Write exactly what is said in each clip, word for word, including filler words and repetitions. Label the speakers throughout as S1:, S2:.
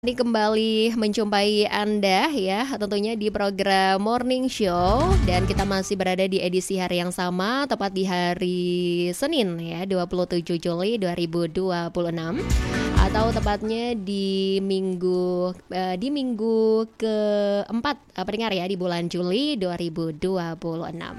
S1: Ini kembali menjumpai Anda ya, tentunya di program Morning Show. Dan kita masih berada di edisi hari yang sama, tepat di hari Senin ya, dua puluh tujuh Juli dua ribu dua puluh enam. Atau tepatnya di minggu uh, di minggu keempat uh, pendengar ya, di bulan Juli dua ribu dua puluh enam.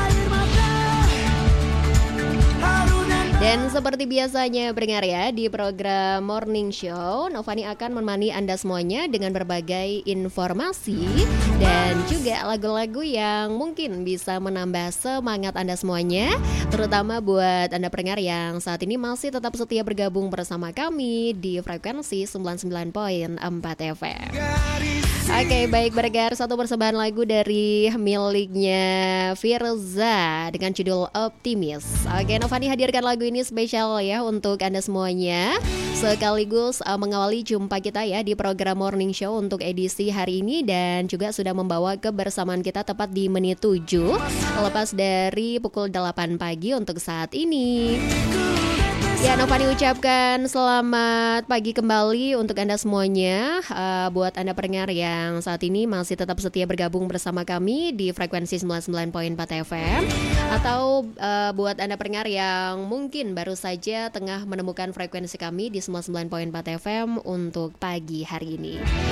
S1: Dan seperti biasanya pendengar ya, di program Morning Show, Novani akan menemani Anda semuanya dengan berbagai informasi dan juga lagu-lagu yang mungkin bisa menambah semangat Anda semuanya, terutama buat Anda pendengar yang saat ini masih tetap setia bergabung bersama kami di frekuensi sembilan puluh sembilan koma empat F M. Oke, baik, bergar satu persembahan lagu dari miliknya Firza dengan judul Optimis. Oke, Novani hadirkan lagu ini spesial ya untuk Anda semuanya, sekaligus uh, mengawali jumpa kita ya di program Morning Show untuk edisi hari ini, dan juga sudah membawa kebersamaan kita tepat di menit tujuh lepas dari pukul delapan pagi untuk saat ini. Ya, Novani ucapkan selamat pagi kembali untuk Anda semuanya. uh, Buat Anda pendengar yang saat ini masih tetap setia bergabung bersama kami di frekuensi sembilan puluh sembilan koma empat F M, atau uh, buat Anda pendengar yang mungkin baru saja tengah menemukan frekuensi kami di sembilan puluh sembilan koma empat F M untuk pagi hari ini.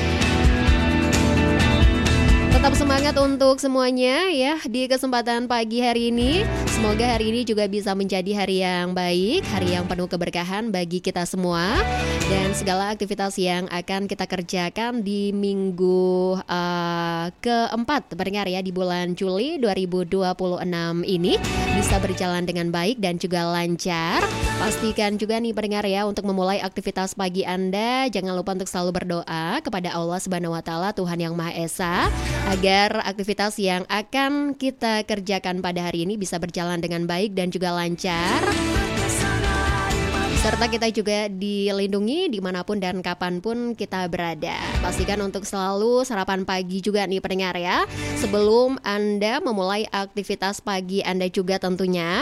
S1: Tetap semangat untuk semuanya ya di kesempatan pagi hari ini. Semoga hari ini juga bisa menjadi hari yang baik, hari yang penuh keberkahan bagi kita semua, dan segala aktivitas yang akan kita kerjakan di minggu uh, keempat pendengar ya di bulan Juli dua ribu dua puluh enam ini bisa berjalan dengan baik dan juga lancar. Pastikan juga nih pendengar ya, untuk memulai aktivitas pagi Anda, jangan lupa untuk selalu berdoa kepada Allah Subhanahu wa taala, Tuhan yang Maha Esa, agar aktivitas yang akan kita kerjakan pada hari ini bisa berjalan dengan baik dan juga lancar, serta kita juga dilindungi dimanapun dan kapanpun kita berada. Pastikan untuk selalu sarapan pagi juga nih pendengar ya, sebelum Anda memulai aktivitas pagi Anda juga tentunya.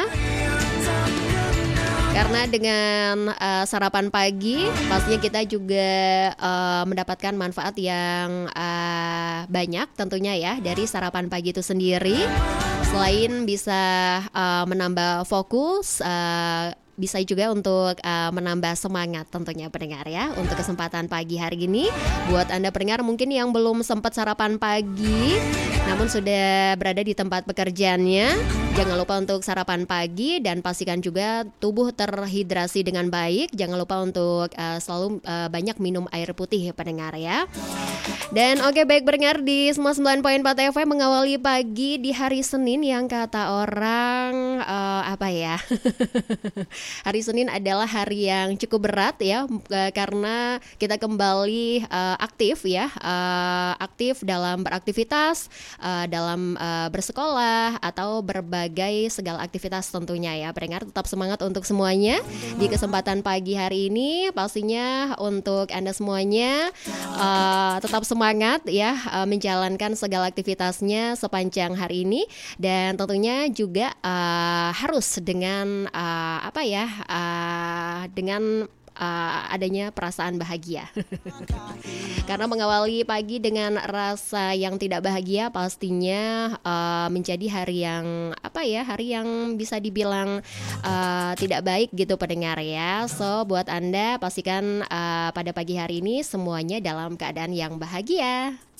S1: Karena dengan uh, sarapan pagi, pastinya kita juga uh, mendapatkan manfaat yang uh, banyak tentunya ya dari sarapan pagi itu sendiri. Selain bisa uh, menambah fokus, uh, bisa juga untuk uh, menambah semangat tentunya pendengar ya untuk kesempatan pagi hari ini. Buat Anda pendengar mungkin yang belum sempat sarapan pagi namun sudah berada di tempat pekerjaannya, jangan lupa untuk sarapan pagi dan pastikan juga tubuh terhidrasi dengan baik. Jangan lupa untuk uh, selalu uh, banyak minum air putih pendengar ya. Dan oke, baik pendengar di sembilan puluh sembilan koma empat F M mengawali pagi di hari Senin yang kata orang uh, apa ya hari Senin adalah hari yang cukup berat ya, uh, karena kita kembali uh, aktif ya, uh, aktif dalam beraktivitas, uh, dalam uh, bersekolah atau berbagai segala aktivitas tentunya ya pendengar. Tetap semangat untuk semuanya di kesempatan pagi hari ini. Pastinya untuk Anda semuanya uh, tetap semangat ya, uh, menjalankan segala aktivitasnya sepanjang hari ini, dan tentunya juga uh, harus dengan uh, apa ya uh, dengan uh, adanya perasaan bahagia. Karena mengawali pagi dengan rasa yang tidak bahagia pastinya uh, menjadi hari yang apa ya hari yang bisa dibilang uh, tidak baik gitu pendengar ya. So buat Anda pastikan uh, pada pagi hari ini semuanya dalam keadaan yang bahagia.